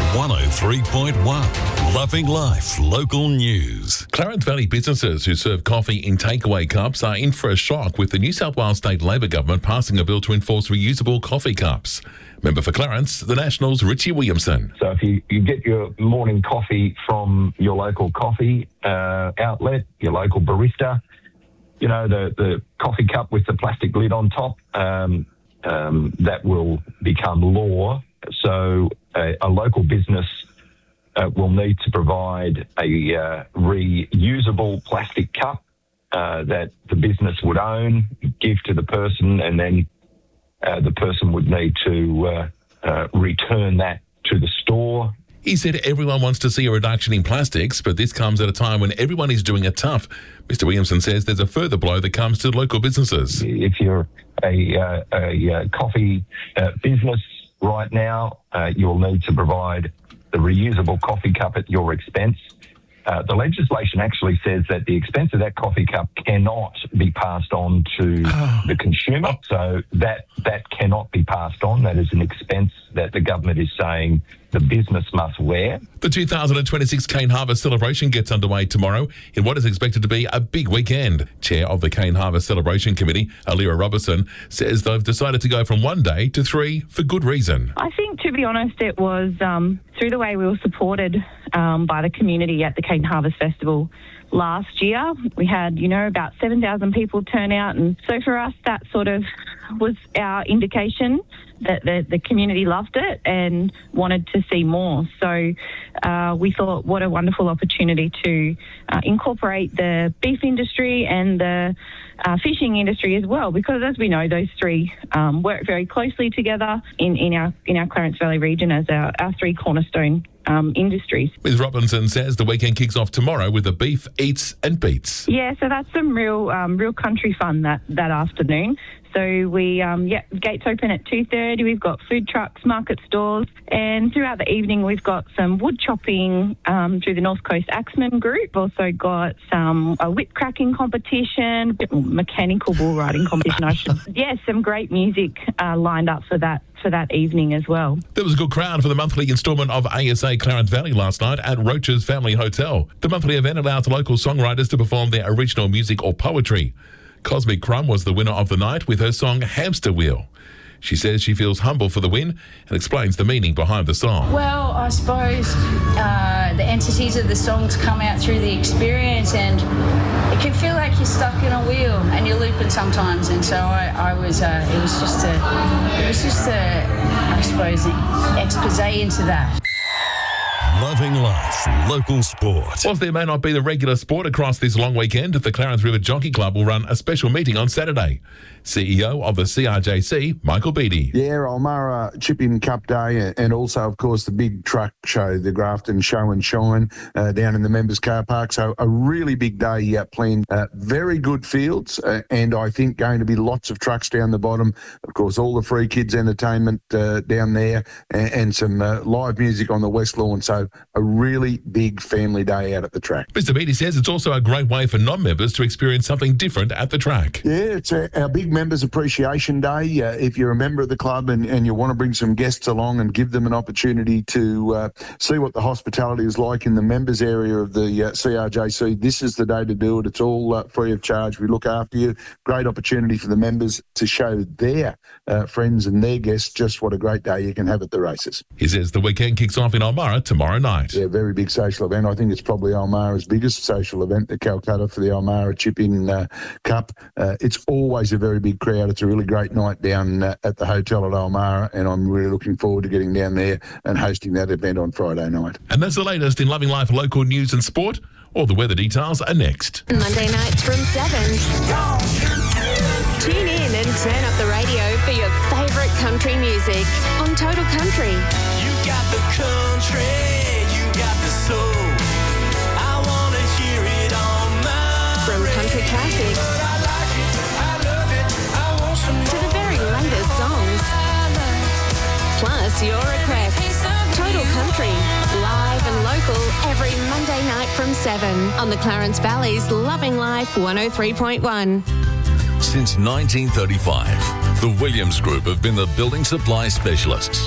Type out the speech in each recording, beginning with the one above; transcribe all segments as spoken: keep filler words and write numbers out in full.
one oh three point one. Loving Life Local News. Clarence Valley businesses who serve coffee in takeaway cups are in for a shock with the New South Wales State Labor Government passing a bill to enforce reusable coffee cups. Member for Clarence, the Nationals' Richie Williamson. So if you, you get your morning coffee from your local coffee uh, outlet, your local barista, you know, the, the coffee cup with the plastic lid on top, um, um, that will become law. So a, a local business uh, will need to provide a uh, reusable plastic cup uh, that the business would own, give to the person, and then uh, the person would need to uh, uh, return that to the store. He said everyone wants to see a reduction in plastics, but this comes at a time when everyone is doing it tough. Mister Williamson says there's a further blow that comes to local businesses. If you're a, uh, a uh, coffee uh, business right now, uh, you'll need to provide the reusable coffee cup at your expense. Uh, the legislation actually says that the expense of that coffee cup cannot be passed on to oh. the consumer. So that that cannot be passed on. That is an expense that the government is saying the business must wear. The two thousand twenty-six Cane Harvest celebration gets underway tomorrow in what is expected to be a big weekend. Chair of the Cane Harvest Celebration Committee, Alira Robertson, says they've decided to go from one day to three for good reason. I think, to be honest, it was um, through the way we were supported um, by the community at the Cane Harvest Festival last year. We had, you know, about seven thousand people turn out, and so for us that sort of was our indication that the, the community loved it and wanted to see more. So uh, we thought what a wonderful opportunity to uh, incorporate the beef industry and the uh, fishing industry as well, because as we know, those three um, work very closely together in, in our in our Clarence Valley region as our, our three cornerstone Um, industries. Miz Robinson says the weekend kicks off tomorrow with the Beef Eats and Beats. Yeah, so that's some real um, real country fun that, that afternoon. So we, um, yeah, gates open at two thirty. We've got food trucks, market stalls, and throughout the evening we've got some wood chopping um, through the North Coast Axemen group. Also got some a whip cracking competition, mechanical bull riding competition. I should. Yeah, some great music uh, lined up for that. for that evening as well. There was a good crowd for the monthly instalment of A S A Clarence Valley last night at Roach's Family Hotel. The monthly event allows local songwriters to perform their original music or poetry. Cosmic Crumb was the winner of the night with her song Hamster Wheel. She says she feels humble for the win and explains the meaning behind the song. Well, I suppose uh, the entities of the songs come out through the experience, and it can feel like you're stuck in a wheel and you're looping sometimes. And so I, I was, uh, it was just a, it was just a, I suppose, an expose into that. Loving Life Local Sport. Whilst there may not be the regular sport across this long weekend, the Clarence River Jockey Club will run a special meeting on Saturday. C E O of the C R J C, Michael Beattie. Yeah, Ulmarra Chip-In Cup Day, and also, of course, the big truck show, the Grafton Show and Shine, uh, down in the members' car park. So a really big day uh, planned. Uh, very good fields, uh, and I think going to be lots of trucks down the bottom. Of course, all the free kids entertainment uh, down there, and, and some uh, live music on the West Lawn. So a really big family day out at the track. Mister Beattie says it's also a great way for non-members to experience something different at the track. Yeah, it's a, our big Members Appreciation Day. Uh, if you're a member of the club and, and you want to bring some guests along and give them an opportunity to uh, see what the hospitality is like in the members area of the uh, C R J C, this is the day to do it. It's all uh, free of charge. We look after you. Great opportunity for the members to show their uh, friends and their guests just what a great day you can have at the races. He says the weekend kicks off in Ulmarra tomorrow night. Yeah, very big social event. I think it's probably Ulmarra's biggest social event, the Calcutta for the Ulmarra Chip-In uh, Cup. Uh, it's always a very big crowd. It's a really great night down uh, at the hotel at Ulmarra, and I'm really looking forward to getting down there and hosting that event on Friday night. And that's the latest in Loving Life local news and sport. All the weather details are next. Monday nights from seven. Tune in and turn up the radio for your favourite country music on Total Country. You got the country. So I want to hear it on my From country classics I like it, I love it, I want some to the very latest songs. Plus your requests. Total Country, live and local every Monday night from seven on the Clarence Valley's Loving Life one oh three point one. Since nineteen thirty-five, the Williams Group have been the building supply specialists,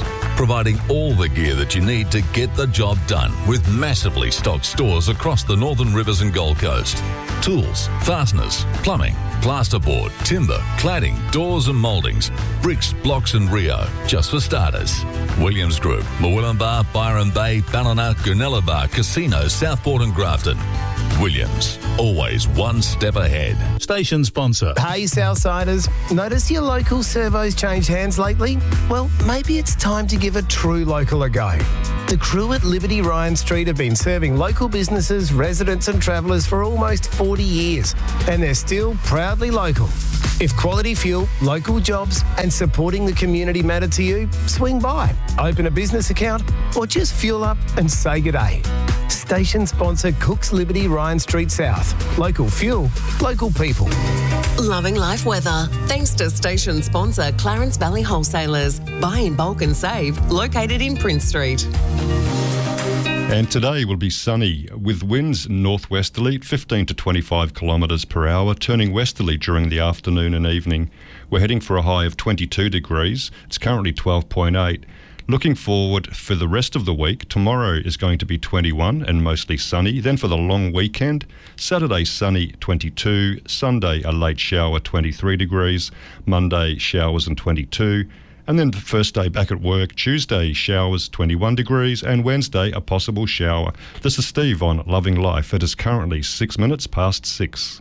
providing all the gear that you need to get the job done with massively stocked stores across the Northern Rivers and Gold Coast. Tools, fasteners, plumbing, plasterboard, timber, cladding, doors and mouldings, bricks, blocks and Rio, just for starters. Williams Group, Murwillumbah, Byron Bay, Ballina, Goonellabah, Casino, Southport and Grafton. Williams, always one step ahead. Station sponsor. Hey Southsiders, notice your local servos changed hands lately? Well, maybe it's time to give a true local a go. The crew at Liberty Ryan Street have been serving local businesses, residents and travellers for almost forty years, and they're still proudly local. If quality fuel, local jobs and supporting the community matter to you, swing by, open a business account or just fuel up and say g'day. Station sponsor Cook's Liberty Ryan Street South. Local fuel, local people. Loving life weather. Thanks to station sponsor Clarence Valley Wholesalers. Buy in bulk and save. Located in Prince Street. And today will be sunny with winds northwesterly fifteen to twenty-five kilometres per hour, turning westerly during the afternoon and evening. We're heading for a high of twenty-two degrees. It's currently twelve point eight. Looking forward for the rest of the week, tomorrow is going to be twenty-one and mostly sunny. Then for the long weekend, Saturday sunny twenty-two, Sunday a late shower twenty-three degrees, Monday showers and twenty-two. And then the first day back at work, Tuesday showers twenty-one degrees and Wednesday a possible shower. This is Steve on Loving Life. It is currently six minutes past six.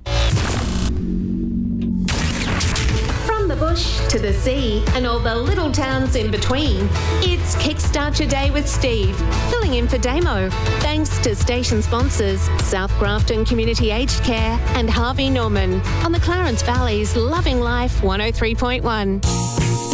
From the bush to the sea and all the little towns in between, it's Kickstart Your Day with Steve, filling in for Damo. Thanks to station sponsors South Grafton Community Aged Care and Harvey Norman on the Clarence Valley's Loving Life one oh three point one.